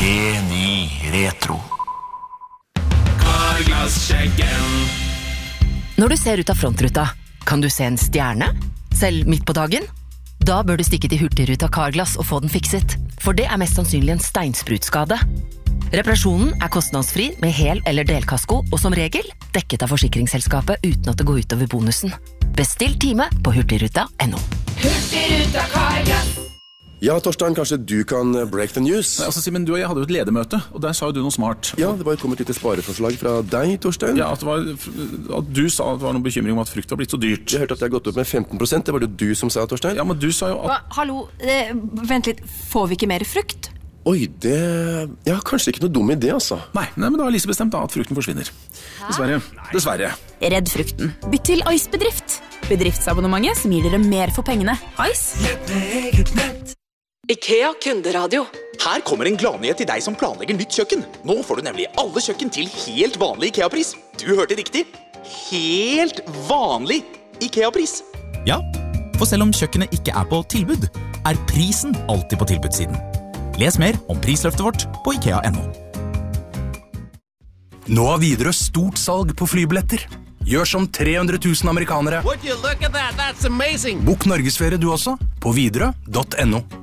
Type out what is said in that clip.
Geni Retro. Når du ser ut av frontruta, kan du se en stjerne? Selv midt på dagen? Da bør du stikke til Hurtigruta Carglass og få den fikset, for det er mest sannsynlig en steinsprutskade. Reparasjonen er kostnadsfri med hel- eller delkasko, og som regel dekket av forsikringsselskapet uten at det går ut over bonusen. Bestill time på hurtigruta.no. Hurtigruta Carglass. Ja, Torstein, kanskje du kan break the news? Nei, altså, Simen, du og jeg hadde jo et ledermøte, og der sa jo du noe smart. Ja, det var kommet litt spareforslag fra deg, Torstein. Ja, at du sa at det var noen bekymring om at frukt var blitt så dyrt. Jeg hørte at det har gått opp med 15%, det var det du som sa, Torstein. Ja, men du sa jo at... Hallo, vent litt, får vi ikke mer frukt? Oi, det... Ja, kanskje ikke noe dum idé, altså. Nei, men da har Lise bestemt da at frukten forsvinner. Dessverre. Redd frukten. Bytt til Ice-bedrift. Bedriftsabonnementet som gir dere mer for pengene. Ice? IKEA kunderadio. Her kommer en gladnyhet til deg som planlegger nytt kjøkken. Nå får du nemlig alle kjøkken til helt vanlig IKEA-pris. Du hørte riktig. Helt vanlig IKEA-pris. Ja, for selv om kjøkkenet ikke er på tilbud, er prisen alltid på tilbudssiden. Les mer om prisløftet vårt på IKEA.no. Nå har Widerøe stort salg på flybilletter. Gjør som 300 000 amerikanere. Bok Norgesferie du også, på Widerøe.no.